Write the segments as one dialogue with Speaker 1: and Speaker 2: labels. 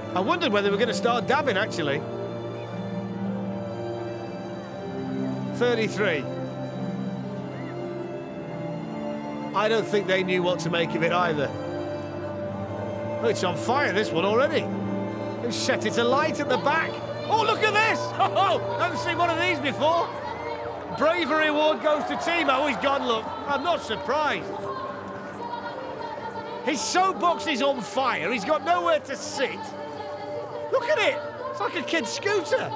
Speaker 1: I wondered whether we were going to start dabbing, actually. 33. I don't think they knew what to make of it either. Oh, it's on fire, this one, already. They've set it alight at the back. Oh, look at this! Oh, I haven't seen one of these before. Bravery award goes to Timo. Oh, he's gone, look. I'm not surprised. His soapbox is on fire. He's got nowhere to sit. Look at it. It's like a kid's scooter.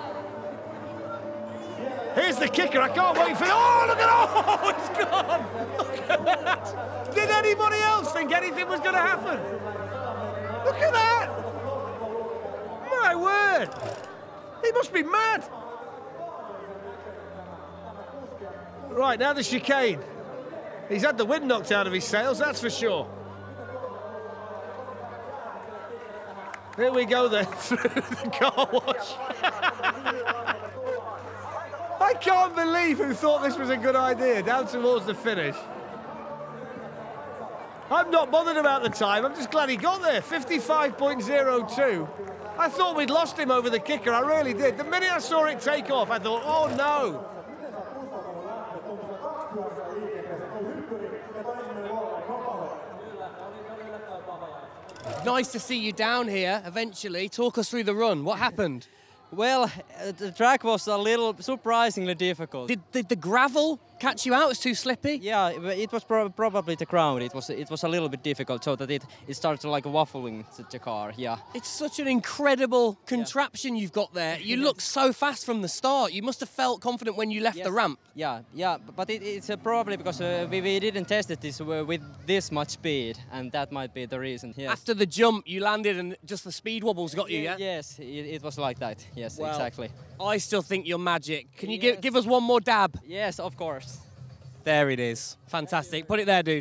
Speaker 1: Here's the kicker. I can't wait for it. Oh, look at it. Oh, it's gone. Look at that. Did anybody else think anything was going to happen? Look at that. My word. He must be mad. Right, now the chicane. He's had the wind knocked out of his sails, that's for sure. Here we go then, through the car wash. I can't believe who thought this was a good idea, down towards the finish. I'm not bothered about the time, I'm just glad he got there, 55.02. I thought we'd lost him over the kicker, I really did. The minute I saw it take off, I thought, oh no.
Speaker 2: Nice to see you down here eventually. Talk us through the run. What happened?
Speaker 3: Well, the track was a little surprisingly difficult.
Speaker 2: Did the gravel catch you out? It's too slippy?
Speaker 3: Yeah, it was probably the ground. It was a little bit difficult, so that it started like waffling the car. Yeah.
Speaker 2: It's such an incredible contraption you've got there. You look so fast from the start. You must have felt confident when you left the ramp.
Speaker 3: Yeah, but it's probably because we didn't test it with this much speed, and that might be the reason. Yes.
Speaker 2: After the jump, you landed and just the speed wobbles got you, yeah?
Speaker 3: Yes, it was like that. Yes,
Speaker 2: well,
Speaker 3: exactly.
Speaker 2: I still think you're magic. Can you give us one more dab?
Speaker 3: Yes, of course.
Speaker 2: There it is. Fantastic. Put it there, dude.